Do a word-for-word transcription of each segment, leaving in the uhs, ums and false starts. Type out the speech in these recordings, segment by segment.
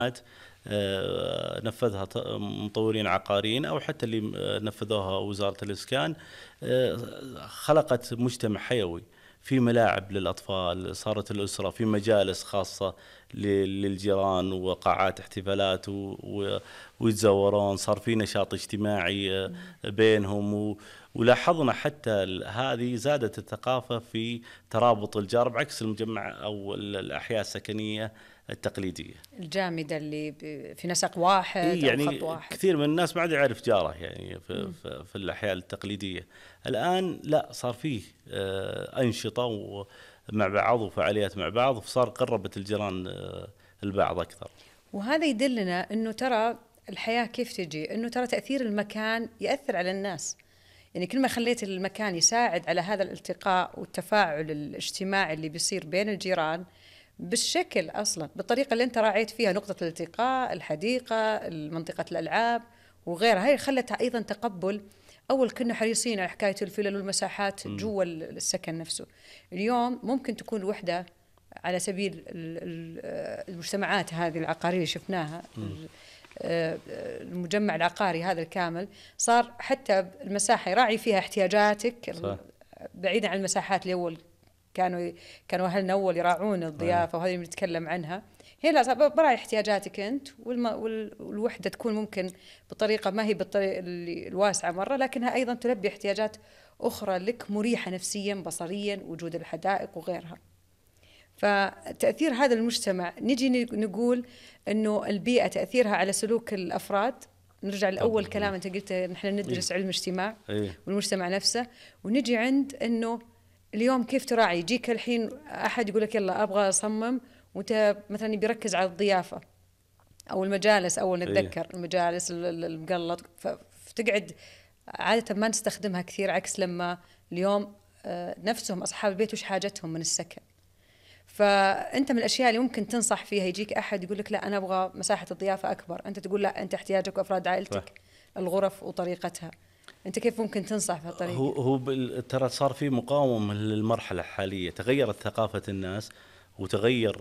نفذها مطورين عقاريين أو حتى اللي نفذوها وزارة الإسكان، خلقت مجتمع حيوي في ملاعب للأطفال، صارت الأسرة في مجالس خاصة للجيران وقاعات احتفالات ويتزورون، صار في نشاط اجتماعي بينهم. ولاحظنا حتى هذه زادت الثقافة في ترابط الجار بعكس المجمع أو الأحياء السكنية التقليدية الجامدة اللي في نسق واحد إيه يعني أو خط واحد. كثير من الناس ما عاد يعرف جاره يعني في, في, في الأحياء التقليدية. الآن لا، صار فيه أنشطة مع بعض وفعاليات مع بعض، فصار قربت الجيران البعض أكثر. وهذا يدلنا أنه ترى الحياة كيف تجي، أنه ترى تأثير المكان يأثر على الناس. يعني كل ما خليت المكان يساعد على هذا الالتقاء والتفاعل الاجتماعي اللي بيصير بين الجيران بالشكل أصلا بالطريقة اللي أنت راعيت فيها، نقطة الالتقاء، الحديقة، منطقة الألعاب وغيرها، هي خلتها أيضا تقبل. أول كنا حريصين على حكاية الفلل والمساحات جوا السكن نفسه. اليوم ممكن تكون وحدة على سبيل المجتمعات هذه العقارية اللي شفناها، المجمع العقاري هذا الكامل صار حتى المساحة يراعي فيها احتياجاتك صح. بعيدا عن المساحات اللي أول كانوا كانوا أهلنا أول يراعون الضيافة وهذه اللي بنتكلم عنها. هي لا، براعي احتياجاتك أنت، والوحدة تكون ممكن بطريقة ما هي بالطريقة الواسعة مرة، لكنها أيضا تلبي احتياجات أخرى لك مريحة نفسيا بصريا، وجود الحدائق وغيرها. فتأثير هذا المجتمع، نجي نقول أنه البيئة تأثيرها على سلوك الأفراد. نرجع لأول كلام أنت قلت نحن ندرس علم الاجتماع والمجتمع نفسه، ونجي عند أنه اليوم كيف تراعي. يجيك الحين أحد يقول لك يلا أبغى أصمم، وأنت مثلا بيركز على الضيافة أو المجالس، أول نتذكر المجالس المقلط، فتقعد عادة ما نستخدمها كثير، عكس لما اليوم نفسهم أصحاب البيت وش حاجتهم من السكن. فأنت من الأشياء اللي ممكن تنصح فيها، يجيك أحد يقول لك لا أنا أبغى مساحة الضيافة أكبر، أنت تقول لا أنت احتياجك وأفراد عائلتك الغرف وطريقتها. أنت كيف ممكن تنصح في هالطريقة؟ هو هو ترى صار في مقاومة للمرحلة الحالية، تغيرت ثقافة الناس وتغير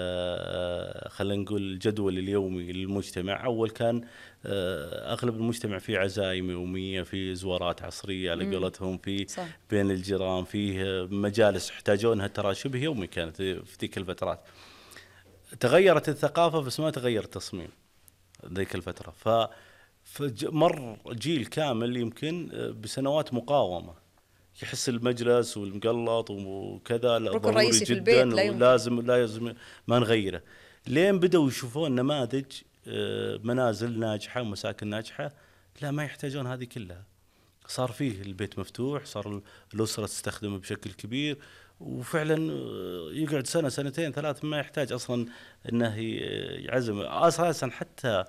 خلينا نقول الجدول اليومي للمجتمع. أول كان أغلب المجتمع فيه عزايم يومية، في زوارات عصرية على قولتهم، في صح. بين الجيران، فيه مجالس يحتاجونها ترى شبه يومي كانت في تلك الفترات. تغيرت الثقافة بس ما تغير التصميم ذيك الفترة. ف فمر جيل كامل يمكن بسنوات مقاومة، يحس المجلس والمقلط وكذا ضروري جدا ولازم لازم ما نغيره. لين بدأوا يشوفون نماذج منازل ناجحة ومساكن ناجحة لا ما يحتاجون هذه كلها. صار فيه البيت مفتوح، صار الأسرة تستخدمه بشكل كبير، وفعلا يقعد سنة سنتين ثلاث ما يحتاج أصلا أنه يعزم. أساسا حتى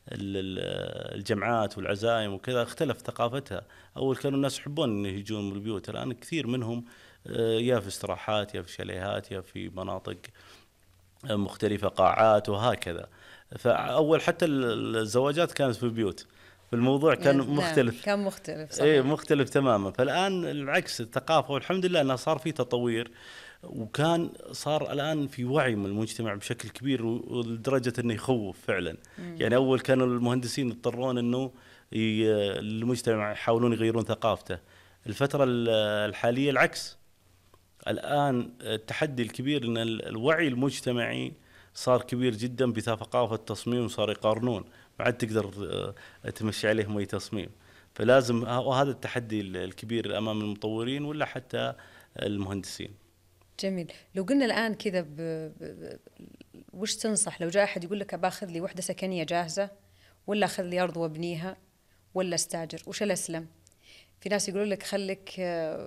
الجمعات والعزائم وكذا اختلف ثقافتها. أول كانوا الناس يحبون أن يجون من البيوت، الآن كثير منهم يا في استراحات يا في شاليهات يا في مناطق مختلفة قاعات وهكذا. فأول حتى الزواجات كانت في البيوت، فالموضوع كان مختلف، كان مختلف صحيح. إيه مختلف تماما. فالآن العكس، الثقافة والحمد لله أنه صار في تطوير، وكان صار الآن في وعي من المجتمع بشكل كبير ولدرجة أنه يخوف فعلا. مم. يعني أول كانوا المهندسين يضطرون أنه المجتمع يحاولون يغيرون ثقافته. الفترة الحالية العكس، الآن التحدي الكبير أن الوعي المجتمعي صار كبير جدا بثقافة التصميم، وصار يقارنون ما عاد تقدر تمشي عليهم أي تصميم. فلازم، وهذا التحدي الكبير أمام المطورين ولا حتى المهندسين. جميل. لو قلنا الآن كذا ب... ب... وش تنصح لو جاء أحد يقول لك باخذ لي وحدة سكنية جاهزة، ولا أخذ لي أرض وابنيها، ولا استاجر، وش الأسلم؟ في ناس يقولون لك خليك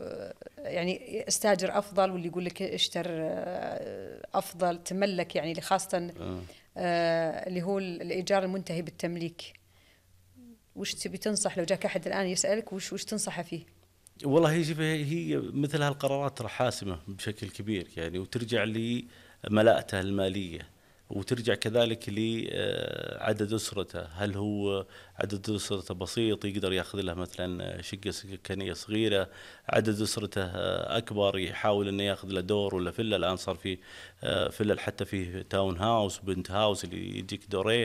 يعني استاجر أفضل، واللي يقول لك اشتر أفضل تملك، يعني خاصة آه اللي هو الإيجار المنتهي بالتمليك. وش تبي تنصح لو جاك أحد الآن يسألك وش وش تنصحه فيه؟ والله هي هي مثل هالقرارات ترى حاسمة بشكل كبير يعني، وترجع لملاءته المالية، وترجع كذلك لعدد أسرته. هل هو عدد أسرته بسيط يقدر يأخذ له مثلا شقة سكنية صغيرة، عدد أسرته أكبر يحاول أنه يأخذ له دور ولا فيلا. الآن صار في فيلا حتى فيه تاون هاوس بنت هاوس اللي يجيك دورين.